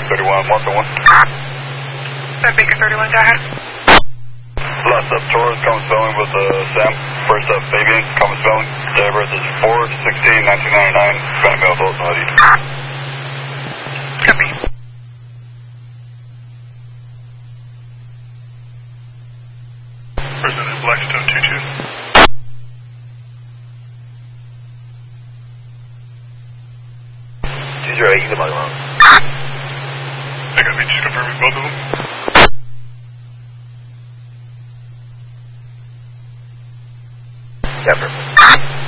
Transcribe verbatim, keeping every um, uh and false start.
thirty-one, one to one. Baker thirty-one, go ahead. Last up, Taurus, coming spelling with uh, Sam. First up, Fabian, coming spelling. Date of birth is four sixteen nineteen ninety-nine. Van Mel, Dalton, I D. Copy. President Blackstone two two. two zero eight, you can log along. I got me just confirming both of them. Yeah, perfect.